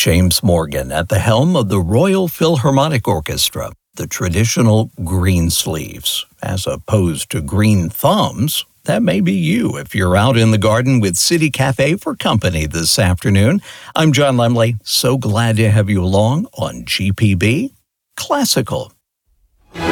James Morgan at the helm of the Royal Philharmonic Orchestra, the traditional green sleeves, as opposed to green thumbs. That may be you if you're out in the garden with City Cafe for company this afternoon. I'm John Lemley. So glad to have you along on GPB Classical.